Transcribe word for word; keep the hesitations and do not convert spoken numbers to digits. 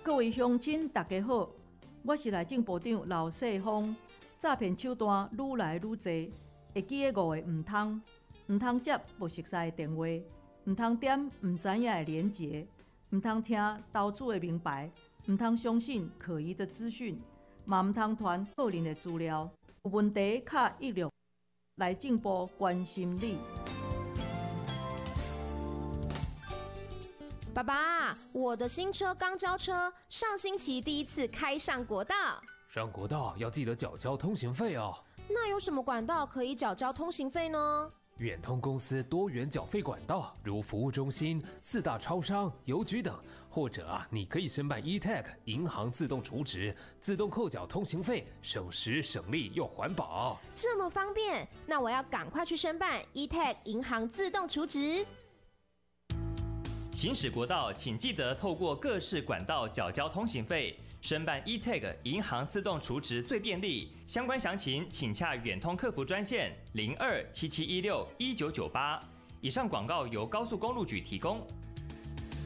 各位乡亲，大家好，我是内政部长刘世芳。诈骗手段愈来愈多，会记个五个唔通，唔通接不熟悉的电话，唔通点唔知影的连结，唔通听投资的名牌，唔通相信可疑的资讯，嘛唔通传个人的资料。有问题卡一六，内政部关心你。 爸爸，我的新车刚交车，上星期第一次开上国道。 上国道要记得缴交通行费哦。 那有什么管道可以缴交通行费呢？ 远通公司多元缴费管道，如服务中心、四大超商、邮局等，或者啊，你可以申办 E T A G 银行自动储值，自动扣缴通行费，省时省力又环保。 这么方便，那我要赶快去申办 E T A G 银行自动储值。 行驶国道，请记得透过各式管道缴交通行费。申办 E T A G 银行自动储值最便利，相关详情请洽远通客服专线零二七七一六一九九八。以上广告由高速公路局提供。